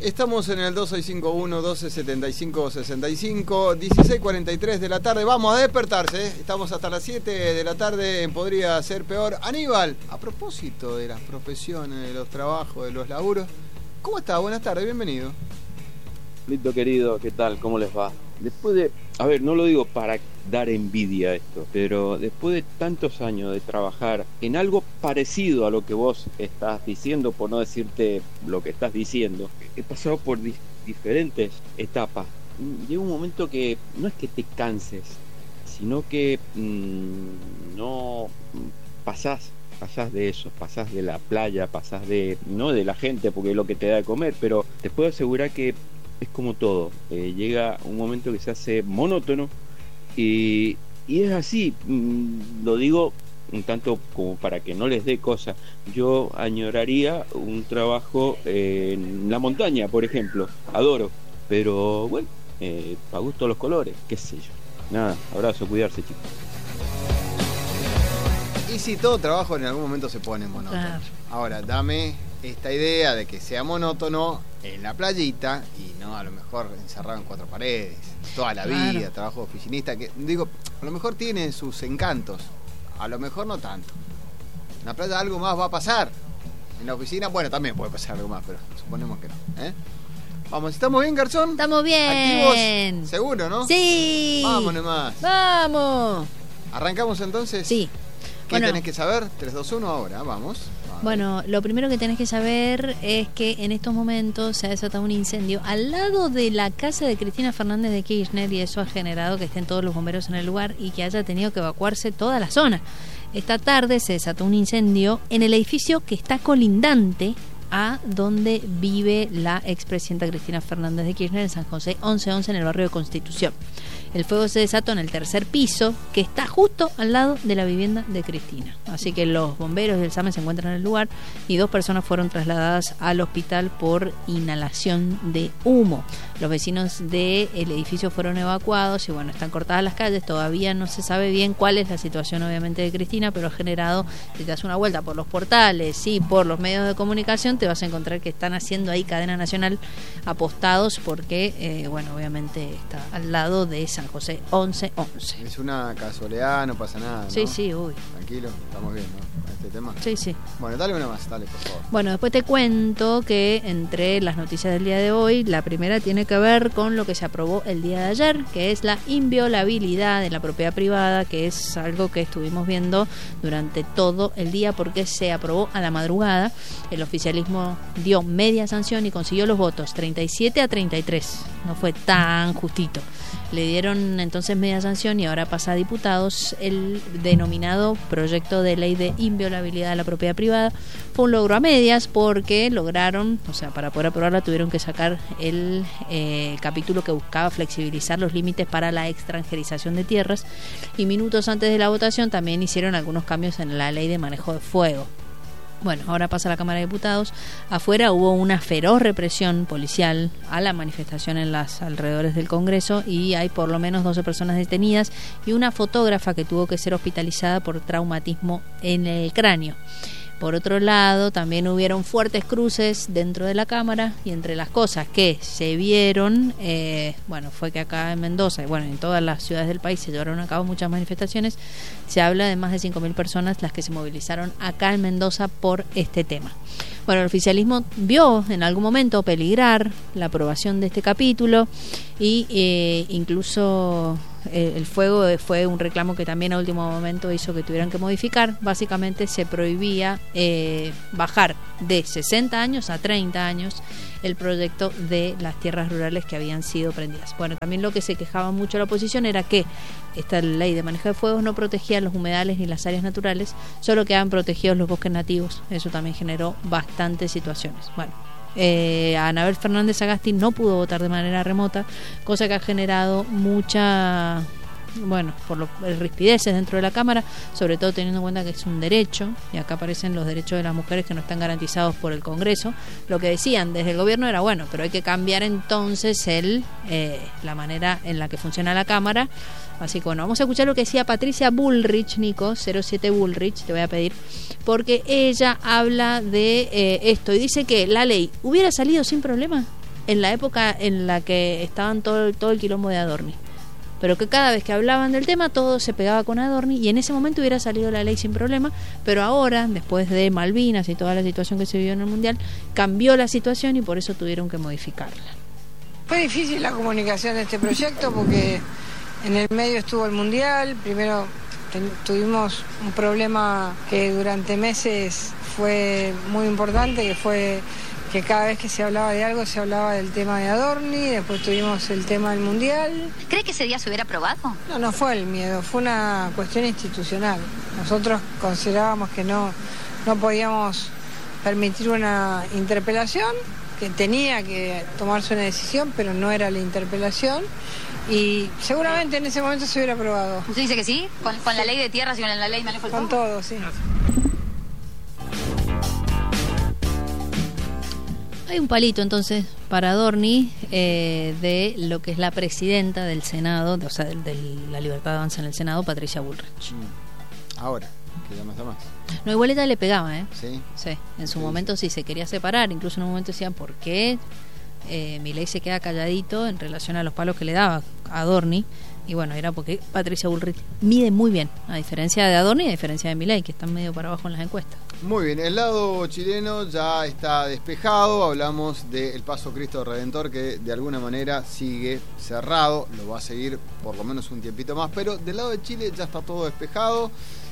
Estamos en el 2651-1275-65, 16:43 de la tarde. Vamos a despertarse, ¿eh? Estamos hasta las 7 de la tarde en Podría Ser Peor. Aníbal, a propósito de las profesiones, de los trabajos, de los laburos, ¿cómo está? Buenas tardes, bienvenido. Lito querido, ¿qué tal? ¿Cómo les va? Después de, no lo digo para dar envidia esto, pero después de tantos años de trabajar en algo parecido a lo que vos estás diciendo, por no decirte lo que estás diciendo, he pasado por diferentes etapas. Llega un momento que no es que te canses, sino que no pasás de eso, pasás de la playa, pasás de, no de la gente porque es lo que te da de comer, pero te puedo asegurar que es como todo, llega un momento que se hace monótono y es así. Lo digo un tanto como para que no les dé cosa. Yo añoraría un trabajo en la montaña, por ejemplo, adoro, pero bueno, a gusto los colores, qué sé yo. Nada, abrazo, cuidarse, chicos. Y si todo trabajo en algún momento se pone monótono. Claro. Ahora, dame esta idea de que sea monótono en la playita y no a lo mejor encerrado en cuatro paredes toda la vida, trabajo oficinista, que digo, a lo mejor tiene sus encantos, a lo mejor no tanto. En la playa algo más va a pasar, en la oficina, bueno, también puede pasar algo más, pero suponemos que no, ¿eh? Vamos, ¿estamos bien, Garzón? Estamos bien. ¿Activos? ¿Seguro, no? Sí. Vamos nomás. Vamos. ¿Arrancamos entonces? Sí. ¿Qué tenés que saber? 3, 2, 1, ahora, vamos. Bueno, lo primero que tenés que saber es que en estos momentos se ha desatado un incendio al lado de la casa de Cristina Fernández de Kirchner y eso ha generado que estén todos los bomberos en el lugar y que haya tenido que evacuarse toda la zona. Esta tarde se desató un incendio en el edificio que está colindante a donde vive la expresidenta Cristina Fernández de Kirchner en San José 1111 en el barrio de Constitución. El fuego se desató en el tercer piso, que está justo al lado de la vivienda de Cristina. Así que los bomberos del SAME se encuentran en el lugar y 2 personas fueron trasladadas al hospital por inhalación de humo. Los vecinos del edificio fueron evacuados y bueno, están cortadas las calles. Todavía no se sabe bien cuál es la situación obviamente de Cristina, pero ha generado, si te das una vuelta por los portales y por los medios de comunicación, te vas a encontrar que están haciendo ahí cadena nacional apostados porque, bueno, obviamente está al lado de San José 1111. Es una casualidad, no pasa nada, ¿no? Sí, uy. Tranquilo, estamos bien, ¿no? Este tema. Sí. Bueno, dale una más, dale, por favor. Bueno, después te cuento que entre las noticias del día de hoy, la primera tiene que ver con lo que se aprobó el día de ayer, que es la inviolabilidad de la propiedad privada, que es algo que estuvimos viendo durante todo el día porque se aprobó a la madrugada. El oficialismo dio media sanción y consiguió los votos 37-33. No fue tan justito. Le dieron entonces media sanción y ahora pasa a diputados el denominado proyecto de ley de inviolabilidad de la propiedad privada. Fue un logro a medias porque lograron, o sea, para poder aprobarla tuvieron que sacar el capítulo que buscaba flexibilizar los límites para la extranjerización de tierras y minutos antes de la votación también hicieron algunos cambios en la ley de manejo de fuego. Bueno, ahora pasa a la Cámara de Diputados. Afuera hubo una feroz represión policial a la manifestación en los alrededores del Congreso y hay por lo menos 12 personas detenidas y una fotógrafa que tuvo que ser hospitalizada por traumatismo en el cráneo. Por otro lado, también hubieron fuertes cruces dentro de la Cámara y entre las cosas que se vieron, fue que acá en Mendoza y en todas las ciudades del país se llevaron a cabo muchas manifestaciones. Se habla de más de 5.000 personas las que se movilizaron acá en Mendoza por este tema. Bueno, el oficialismo vio en algún momento peligrar la aprobación de este capítulo y incluso el fuego fue un reclamo que también a último momento hizo que tuvieran que modificar. Básicamente se prohibía bajar de 60 años a 30 años el proyecto de las tierras rurales que habían sido prendidas. Bueno, también lo que se quejaba mucho la oposición era que esta ley de manejo de fuegos no protegía los humedales ni las áreas naturales, solo quedaban protegidos los bosques nativos. Eso también generó bastantes situaciones. Bueno, Anabel Fernández Sagasti no pudo votar de manera remota, cosa que ha generado mucha rispideces dentro de la Cámara, sobre todo teniendo en cuenta que es un derecho, y acá aparecen los derechos de las mujeres que no están garantizados por el Congreso. Lo que decían desde el gobierno era pero hay que cambiar entonces la manera en la que funciona la Cámara. Así que vamos a escuchar lo que decía Patricia Bullrich, Nico, 07 Bullrich, te voy a pedir, porque ella habla de esto y dice que la ley hubiera salido sin problema en la época en la que estaban todo el quilombo de Adorni. Pero que cada vez que hablaban del tema todo se pegaba con Adorni y en ese momento hubiera salido la ley sin problema, pero ahora, después de Malvinas y toda la situación que se vivió en el Mundial, cambió la situación y por eso tuvieron que modificarla. Fue difícil la comunicación de este proyecto porque en el medio estuvo el Mundial, primero tuvimos un problema que durante meses fue muy importante, que fue que cada vez que se hablaba de algo se hablaba del tema de Adorni, después tuvimos el tema del Mundial. ¿Cree que ese día se hubiera aprobado? No fue el miedo, fue una cuestión institucional. Nosotros considerábamos que no podíamos permitir una interpelación, que tenía que tomarse una decisión, pero no era la interpelación, y seguramente en ese momento se hubiera aprobado. ¿Usted dice que sí? ¿Con la ley de tierras y con la ley de manejo del fuego? Con todo, sí. Hay un palito entonces para Adorni de lo que es la presidenta del Senado, o sea, de la Libertad Avanza en el Senado, Patricia Bullrich. Ahora, que ya no está más. No, igual ella le pegaba, Sí. Sí, en su momento sí se quería separar, incluso en un momento decían, ¿por qué Milei se queda calladito en relación a los palos que le daba a Adorni? Y bueno, era porque Patricia Bullrich mide muy bien, a diferencia de Adorni y a diferencia de Milei, que están medio para abajo en las encuestas. Muy bien, el lado chileno ya está despejado, hablamos del Paso Cristo Redentor que de alguna manera sigue cerrado, lo va a seguir por lo menos un tiempito más, pero del lado de Chile ya está todo despejado.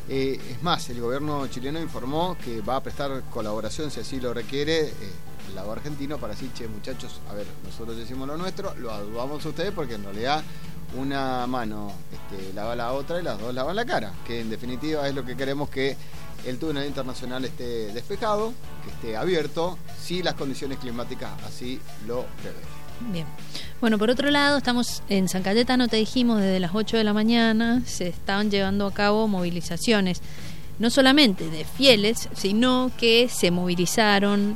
Es más, el gobierno chileno informó que va a prestar colaboración, si así lo requiere, el lado argentino, para decir, che, muchachos, a ver, nosotros decimos lo nuestro, lo ayudamos a ustedes porque en realidad una mano lava la otra y las dos lavan la cara, que en definitiva es lo que queremos, que el túnel internacional esté despejado, que esté abierto, si las condiciones climáticas así lo prevén. Bien. Bueno, por otro lado, estamos en San Cayetano, te dijimos, desde las 8 de la mañana se estaban llevando a cabo movilizaciones, no solamente de fieles, sino que se movilizaron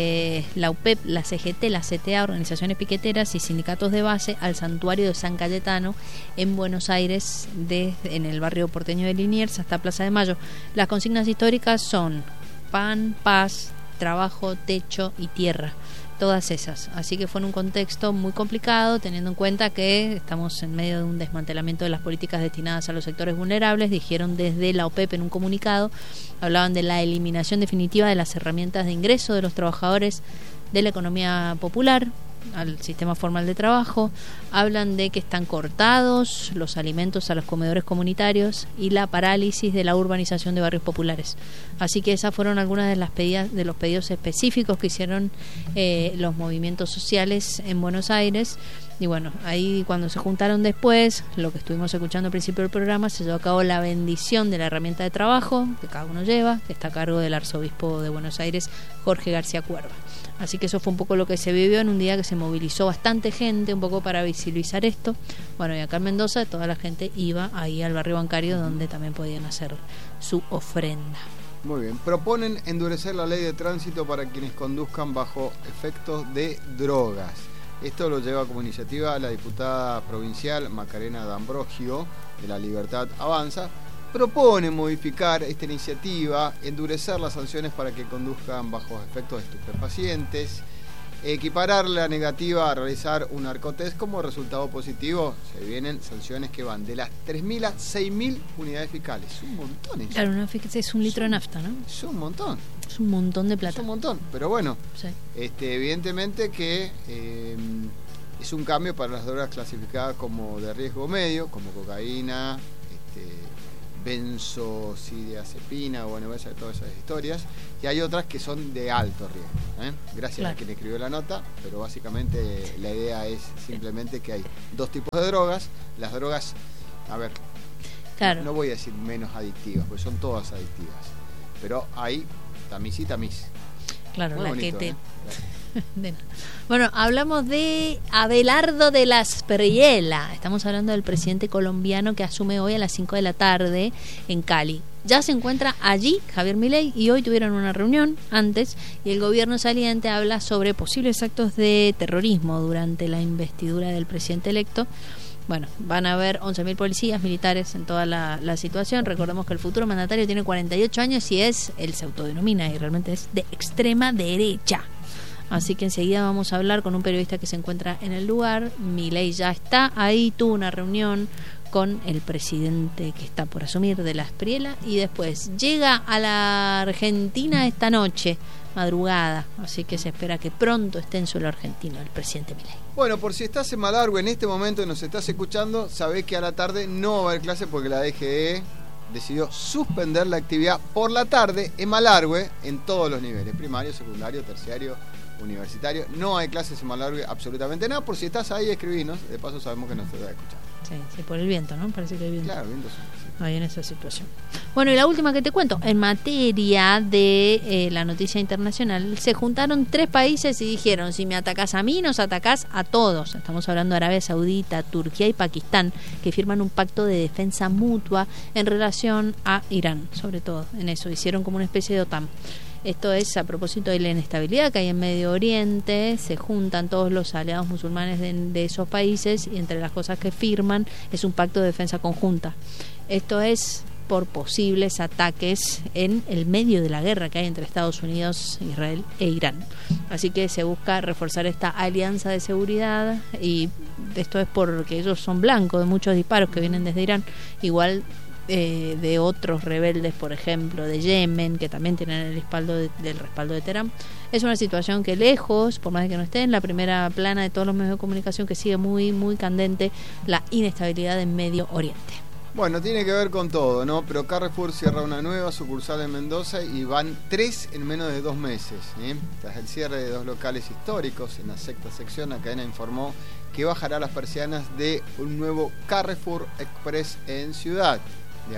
la UPEP, la CGT, la CTA, organizaciones piqueteras y sindicatos de base al santuario de San Cayetano en Buenos Aires, en el barrio porteño de Liniers hasta Plaza de Mayo. Las consignas históricas son pan, paz, trabajo, techo y tierra. Todas esas, así que fue en un contexto muy complicado, teniendo en cuenta que estamos en medio de un desmantelamiento de las políticas destinadas a los sectores vulnerables. Dijeron desde la OPEP en un comunicado, hablaban de la eliminación definitiva de las herramientas de ingreso de los trabajadores de la economía popular al sistema formal de trabajo, hablan de que están cortados los alimentos a los comedores comunitarios y la parálisis de la urbanización de barrios populares. Así que esas fueron algunas de las de los pedidos específicos que hicieron los movimientos sociales en Buenos Aires. Y bueno, ahí cuando se juntaron después, lo que estuvimos escuchando al principio del programa, se llevó a cabo la bendición de la herramienta de trabajo que cada uno lleva, que está a cargo del arzobispo de Buenos Aires, Jorge García Cuerva. Así que eso fue un poco lo que se vivió en un día que se movilizó bastante gente, un poco para visibilizar esto. Bueno, y acá en Mendoza toda la gente iba ahí al barrio bancario donde también podían hacer su ofrenda. Muy bien, proponen endurecer la ley de tránsito para quienes conduzcan bajo efectos de drogas. Esto lo lleva como iniciativa la diputada provincial Macarena D'Ambrogio de la Libertad Avanza. Propone modificar esta iniciativa, endurecer las sanciones para que conduzcan bajo efectos de estupefacientes, equiparar la negativa a realizar un narcotest. Como resultado positivo se vienen sanciones que van de las 3.000 a 6.000 unidades fiscales. Es un montón eso. Claro, es un litro de nafta, ¿no? Es un montón. Es un montón de plata. Es un montón, pero bueno, sí. Evidentemente que es un cambio para las drogas clasificadas como de riesgo medio, como cocaína, benzodiazepina, bueno, todas esas historias, y hay otras que son de alto riesgo, gracias claro. a quien escribió la nota, pero básicamente la idea es simplemente que hay dos tipos de drogas. Las drogas, a ver, claro. No voy a decir menos adictivas, porque son todas adictivas, pero hay tamiz y tamiz. Claro, muy la bonito, que te... Claro. Bueno, hablamos de Abelardo de la Espriella. Estamos hablando del presidente colombiano que asume hoy a las 5 de la tarde en Cali. Ya se encuentra allí Javier Milei y hoy tuvieron una reunión antes y el gobierno saliente habla sobre posibles actos de terrorismo durante la investidura del presidente electo. Bueno, van a haber 11.000 policías militares en toda la situación. Recordemos que el futuro mandatario tiene 48 años y él se autodenomina y realmente es de extrema derecha. Así que enseguida vamos a hablar con un periodista que se encuentra en el lugar. Milei ya está ahí, tuvo una reunión con el presidente que está por asumir de la Espriella y después llega a la Argentina esta noche, madrugada, así que se espera que pronto esté en suelo argentino el presidente Milei. Bueno, por si estás en Malargüe en este momento y nos estás escuchando, sabés que a la tarde no va a haber clase porque la DGE decidió suspender la actividad por la tarde en Malargüe en todos los niveles, primario, secundario, terciario, universitario. No hay clases en Malargüe, absolutamente nada. Por si estás ahí, escribinos. De paso sabemos que nos estás escuchando. Sí, por el viento, ¿no? Parece que hay viento. Claro, viento sí. Ahí en esa situación. Bueno, y la última que te cuento, en materia de la noticia internacional, se juntaron 3 países y dijeron, si me atacás a mí, nos atacás a todos. Estamos hablando de Arabia Saudita, Turquía y Pakistán, que firman un pacto de defensa mutua en relación a Irán, sobre todo en eso. Hicieron como una especie de OTAN. Esto es a propósito de la inestabilidad que hay en Medio Oriente. Se juntan todos los aliados musulmanes de esos países y entre las cosas que firman es un pacto de defensa conjunta. Esto es por posibles ataques en el medio de la guerra que hay entre Estados Unidos, Israel e Irán. Así que se busca reforzar esta alianza de seguridad y esto es porque ellos son blancos de muchos disparos que vienen desde Irán. Igual de otros rebeldes, por ejemplo, de Yemen, que también tienen el respaldo del respaldo de Teherán. Es una situación que lejos, por más de que no esté en la primera plana de todos los medios de comunicación, que sigue muy, muy candente la inestabilidad en Medio Oriente. Bueno, tiene que ver con todo, ¿no? Pero Carrefour cierra una nueva sucursal en Mendoza y van 3 en menos de 2 meses, ¿eh? Tras el cierre de 2 locales históricos en la sexta sección, la cadena informó que bajará las persianas de un nuevo Carrefour Express en Ciudad. De a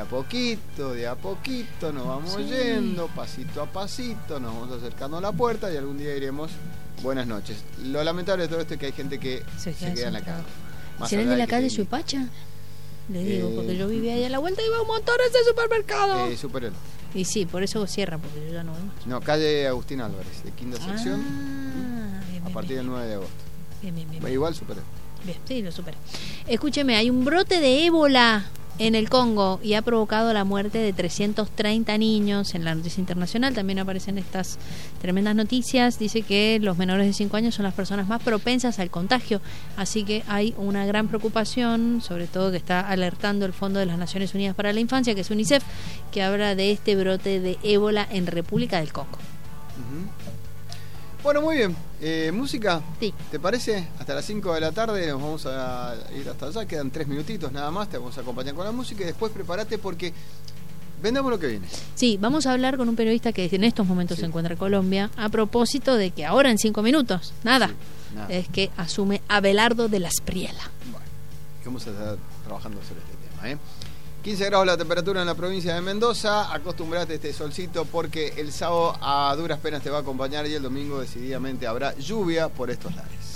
poquito nos vamos yendo, pasito a pasito, nos vamos acercando a la puerta y algún día diremos buenas noches. Lo lamentable de todo esto es que hay gente que se queda en la calle. ¿Será de la calle Suipacha? Le digo, porque yo vivía ahí a la vuelta y iba a un montón a ese supermercado. Superhéroe. Y sí, por eso cierra, porque yo ya no veo. No, calle Agustín Álvarez, de quinta sección, bien, a partir del 9 de agosto. Bien. Igual superhéroe. Bien, sí, lo superé. Escúcheme, hay un brote de ébola en el Congo y ha provocado la muerte de 330 niños. En la noticia internacional también aparecen estas tremendas noticias. Dice que los menores de 5 años son las personas más propensas al contagio, así que hay una gran preocupación, sobre todo que está alertando el Fondo de las Naciones Unidas para la Infancia, que es UNICEF, que habla de este brote de ébola en República del Congo. Bueno, muy bien. ¿Música? Sí. ¿Te parece? Hasta las 5 de la tarde nos vamos a ir hasta allá. Quedan 3 minutitos nada más. Te vamos a acompañar con la música y después prepárate porque vendamos lo que viene. Sí, vamos a hablar con un periodista que en estos momentos se encuentra en Colombia a propósito de que ahora en 5 minutos, nada, es que asume Abelardo de la Espriella. Bueno, vamos a estar trabajando sobre este tema, ¿eh? 15 grados la temperatura en la provincia de Mendoza. Acostumbrate a este solcito porque el sábado a duras penas te va a acompañar y el domingo decididamente habrá lluvia por estos lares.